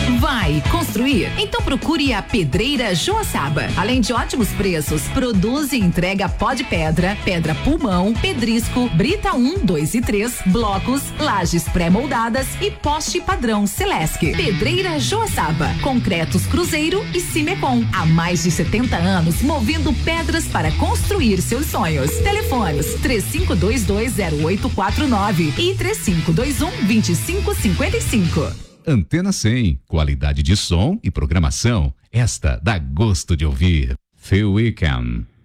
Vai construir? Então procure a Pedreira Joaçaba. Além de ótimos preços, produz e entrega pó de pedra, pedra pulmão, pedrisco, brita 1, 2 e 3, blocos, lajes pré-moldadas e poste padrão Celesc. Pedreira Joaçaba. Concretos Cruzeiro e Cimecon. Há mais de 70 anos movendo pedras para construir seus sonhos. Telefones 35220849 e 3521-2555. Antena 100, qualidade de som e programação. Esta dá gosto de ouvir. Phil Wickham.